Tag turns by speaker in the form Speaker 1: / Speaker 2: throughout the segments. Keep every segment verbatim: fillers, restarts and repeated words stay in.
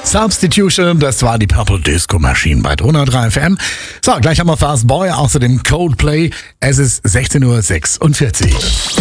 Speaker 1: Substitution, das war die Purple Disco Machine bei Donau drei F M. So, gleich haben wir Fast Boy, außerdem Coldplay. Es ist sechzehn Uhr sechsundvierzig.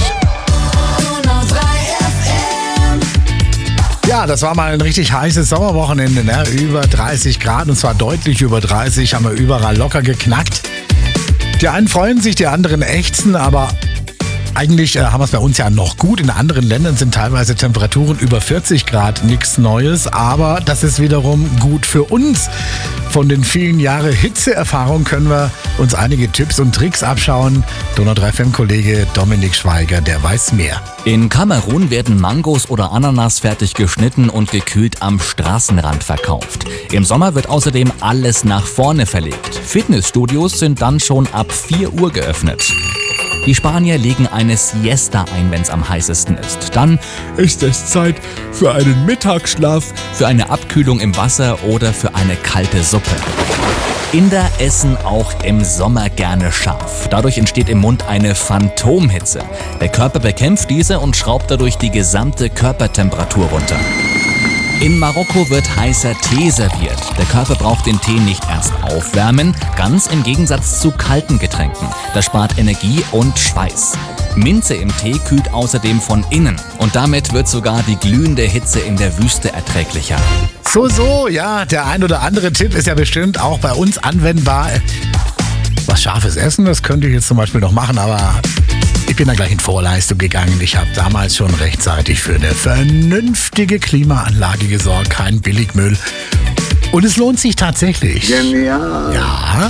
Speaker 1: Ja, das war mal ein richtig heißes Sommerwochenende, ne? Über dreißig Grad, und zwar deutlich über dreißig, haben wir überall locker geknackt. Die einen freuen sich, die anderen ächzen, aber eigentlich äh, haben wir es bei uns ja noch gut. In anderen Ländern sind teilweise Temperaturen über vierzig Grad, nichts Neues, aber das ist wiederum gut für uns. Von den vielen Jahren Hitzeerfahrung können wir uns einige Tipps und Tricks abschauen. Donau drei F M-Kollege Dominik Schweiger, der weiß mehr.
Speaker 2: In Kamerun werden Mangos oder Ananas fertig geschnitten und gekühlt am Straßenrand verkauft. Im Sommer wird außerdem alles nach vorne verlegt. Fitnessstudios sind dann schon ab vier Uhr geöffnet. Die Spanier legen eine Siesta ein, wenn es am heißesten ist. Dann ist es Zeit für einen Mittagsschlaf, für eine Abkühlung im Wasser oder für eine kalte Suppe. Inder essen auch im Sommer gerne scharf. Dadurch entsteht im Mund eine Phantomhitze. Der Körper bekämpft diese und schraubt dadurch die gesamte Körpertemperatur runter. In Marokko wird heißer Tee serviert. Der Körper braucht den Tee nicht erst aufwärmen, ganz im Gegensatz zu kalten Getränken. Das spart Energie und Schweiß. Minze im Tee kühlt außerdem von innen und damit wird sogar die glühende Hitze in der Wüste erträglicher.
Speaker 1: So, so, ja, der ein oder andere Tipp ist ja bestimmt auch bei uns anwendbar. Was scharfes Essen, das könnte ich jetzt zum Beispiel noch machen, aber ich bin da gleich in Vorleistung gegangen. Ich habe damals schon rechtzeitig für eine vernünftige Klimaanlage gesorgt, kein Billigmüll. Und es lohnt sich tatsächlich.
Speaker 3: Genial.
Speaker 1: Ja,